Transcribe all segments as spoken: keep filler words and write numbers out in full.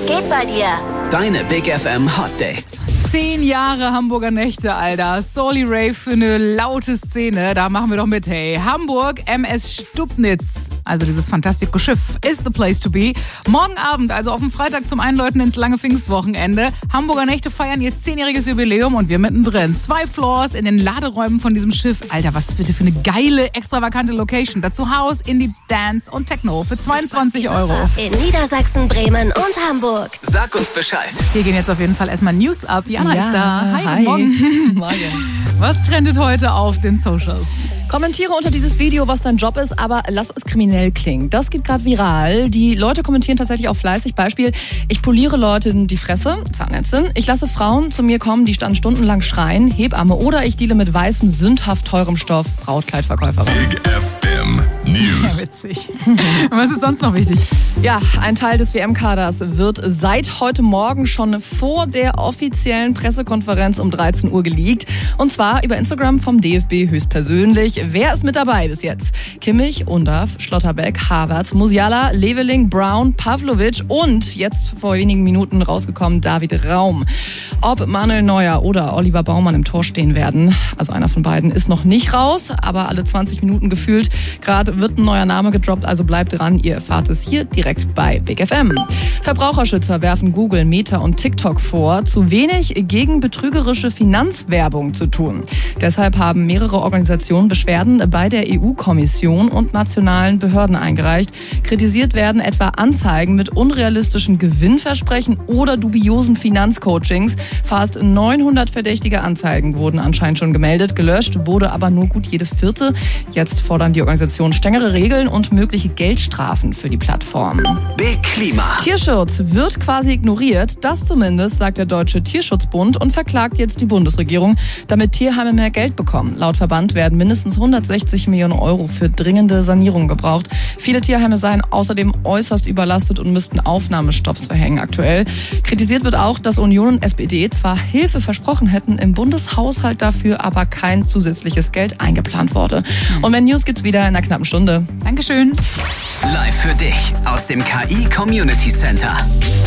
geht bei dir? Deine Big F M Hot Dates. Zehn Jahre Hamburger Nächte, Alter. Soli Rave für eine laute Szene. Da machen wir doch mit, hey. Hamburg, M S Stubnitz. Also dieses fantastische Schiff is the place to be. Morgen Abend, also auf dem Freitag zum Einläuten ins lange Pfingstwochenende. Hamburger Nächte feiern ihr zehnjähriges Jubiläum und wir mittendrin. Zwei Floors in den Laderäumen von diesem Schiff. Alter, was bitte für eine geile, extravagante Location. Dazu House, Indie, Dance und Techno für zweiundzwanzig Euro. In Niedersachsen, Bremen und Hamburg. Sag uns Bescheid. Hier gehen jetzt auf jeden Fall erstmal News ab. Jana Ja, ist da. Hi, hi. guten Morgen. Morgen. Was trendet heute auf den Socials? Kommentiere unter dieses Video, was dein Job ist, aber lass es kriminell klingen. Das geht gerade viral. Die Leute kommentieren tatsächlich auch fleißig. Beispiel, ich poliere Leuten die Fresse, Zahnärztin. Ich lasse Frauen zu mir kommen, die dann stundenlang schreien, Hebamme. Oder ich deale mit weißem, sündhaft teurem Stoff, Brautkleidverkäuferin. Big F M News. Ja, witzig. Was ist sonst noch wichtig? Ja, ein Teil des W M-Kaders wird seit heute Morgen schon vor der offiziellen Pressekonferenz um dreizehn Uhr geleakt. Und zwar über Instagram vom D F B höchstpersönlich. Wer ist mit dabei bis jetzt? Kimmich, Undav, Schlotterbeck, Havertz, Musiala, Leveling, Brown, Pavlovic und jetzt vor wenigen Minuten rausgekommen David Raum. Ob Manuel Neuer oder Oliver Baumann im Tor stehen werden, also einer von beiden, ist noch nicht raus, aber alle zwanzig Minuten gefühlt. Gerade wird ein neuer Name gedroppt, also bleibt dran, ihr erfahrt es hier direkt bei Big F M. Verbraucherschützer werfen Google, Meta und TikTok vor, zu wenig gegen betrügerische Finanzwerbung zu tun. Deshalb haben mehrere Organisationen Beschwerden bei der E U-Kommission und nationalen Behörden eingereicht. Kritisiert werden etwa Anzeigen mit unrealistischen Gewinnversprechen oder dubiosen Finanzcoachings. Fast neunhundert verdächtige Anzeigen wurden anscheinend schon gemeldet. Gelöscht wurde aber nur gut jede vierte. Jetzt fordern die Organisationen strengere Regeln und mögliche Geldstrafen für die Plattform. Big Klima. Tierschutz wird quasi ignoriert. Das zumindest sagt der Deutsche Tierschutzbund und verklagt jetzt die Bundesregierung, damit Tierheime mehr Geld bekommen. Laut Verband werden mindestens hundertsechzig Millionen Euro für dringende Sanierung gebraucht. Viele Tierheime seien außerdem äußerst überlastet und müssten Aufnahmestopps verhängen aktuell. Kritisiert wird auch, dass Union und S P D zwar Hilfe versprochen hätten, im Bundeshaushalt dafür aber kein zusätzliches Geld eingeplant wurde. Und mehr News gibt's wieder in einer knappen Stunde. Dankeschön. Live für dich aus dem K I Community Center.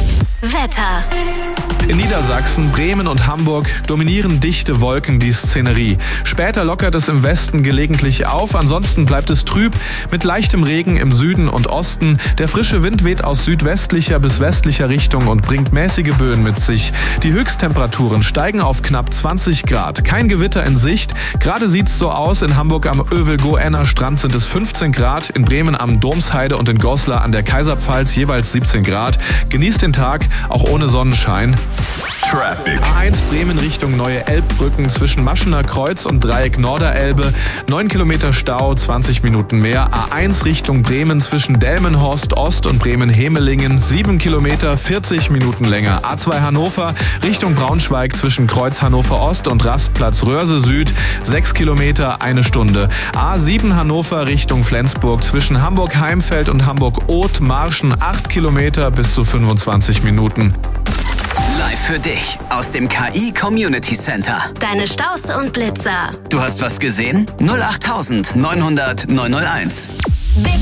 Wetter. In Niedersachsen, Bremen und Hamburg dominieren dichte Wolken die Szenerie. Später lockert es im Westen gelegentlich auf, ansonsten bleibt es trüb mit leichtem Regen im Süden und Osten. Der frische Wind weht aus südwestlicher bis westlicher Richtung und bringt mäßige Böen mit sich. Die Höchsttemperaturen steigen auf knapp zwanzig Grad. Kein Gewitter in Sicht. Gerade sieht's so aus. In Hamburg am Övelgoenner Strand sind es fünfzehn Grad, in Bremen am Domsheide und in Goslar an der Kaiserpfalz jeweils siebzehn Grad. Genießt den Tag, auch ohne Sonnenschein. Traffic. A eins Bremen Richtung Neue Elbbrücken zwischen Maschener Kreuz und Dreieck Norderelbe. neun Kilometer Stau, zwanzig Minuten mehr. A eins Richtung Bremen zwischen Delmenhorst Ost und Bremen-Hemelingen. sieben Kilometer, vierzig Minuten länger. A zwei Hannover Richtung Braunschweig zwischen Kreuz Hannover Ost und Rastplatz Röhrse Süd. sechs Kilometer, eine Stunde. A sieben Hannover Richtung Flensburg zwischen Hamburg-Heimfeld und Hamburg-Oth Marschen. acht Kilometer bis zu fünfundzwanzig Minuten. Live für dich aus dem K I Community Center. Deine Staus und Blitzer. Du hast was gesehen? null acht neunhundert neunhunderteins. Big